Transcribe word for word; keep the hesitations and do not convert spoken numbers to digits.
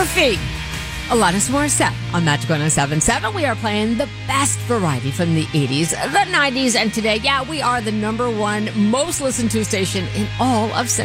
Goofy. Alanis Morissette on Magic one oh seven point seven. We are playing the best variety from the eighties, the nineties, and today, yeah, we are the number one most listened to station in all of Cincinnati.